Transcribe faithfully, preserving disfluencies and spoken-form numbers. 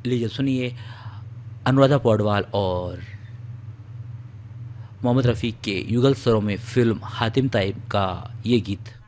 लीजिए सुनिए अनुराधा पौडवाल और मोहम्मद रफ़ी के युगल स्वरों में फिल्म हातिम ताई का ये गीत।